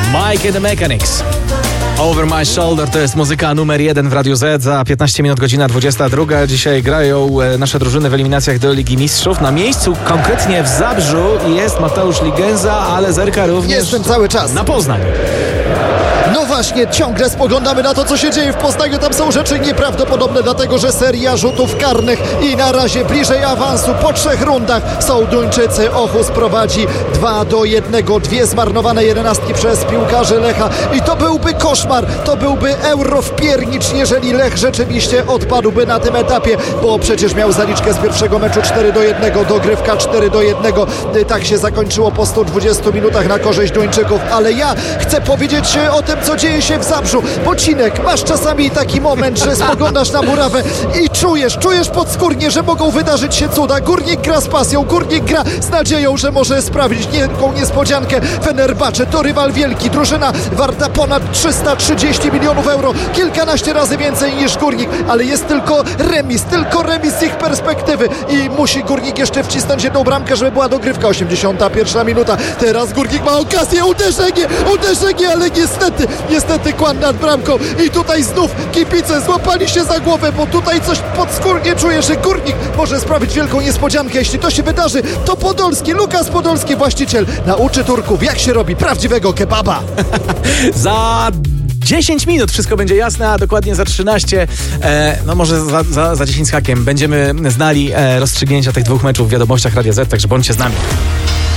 Mike and the Mechanics. Over My Shoulder to jest muzyka numer 1 w Radiu Z. Za 15 minut godzina 22. Dzisiaj grają nasze drużyny w eliminacjach do Ligi Mistrzów. Na miejscu, konkretnie w Zabrzu, jest Mateusz Ligenza, ale zerka również... Jestem cały czas na Poznań. No właśnie, ciągle spoglądamy na to, co się dzieje w Poznaniu. Tam są rzeczy nieprawdopodobne, dlatego że seria rzutów karnych i na razie bliżej awansu po 3 rundach są Duńczycy. Ochus prowadzi 2-1. 2 zmarnowane 11 przez piłkarzy Lecha i to byłby koszmar, to byłby eurowpiernicz, jeżeli Lech rzeczywiście odpadłby na tym etapie, bo przecież miał zaliczkę z pierwszego meczu 4-1, dogrywka 4-1. Tak się zakończyło po 120 minutach na korzyść Duńczyków, ale ja chcę powiedzieć o tym, co dzieje się w Zabrzu. Bocinek, masz czasami taki moment, że spoglądasz na murawę i czujesz podskórnie, że mogą wydarzyć się cuda. Górnik gra z pasją, Górnik gra z nadzieją, że może sprawić wielką niespodziankę. Fenerbahce to rywal wielki, drużyna warta ponad 330 milionów euro, kilkanaście razy więcej niż Górnik, ale jest tylko remis z ich perspektywy i musi Górnik jeszcze wcisnąć jedną bramkę, żeby była dogrywka. 81 minuta, teraz Górnik ma okazję, uderzenie, ale niestety kłan nad bramką i tutaj znów kibice złapali się za głowę, bo tutaj coś podskórnie czuję, że Górnik może sprawić wielką niespodziankę. Jeśli to się wydarzy, to Podolski, Lukas Podolski, właściciel, nauczy Turków, jak się robi prawdziwego kebaba. Za 10 minut wszystko będzie jasne, a dokładnie za 13, no może za 10 z hakiem będziemy znali rozstrzygnięcia tych 2 meczów w wiadomościach Radia Z, także bądźcie z nami.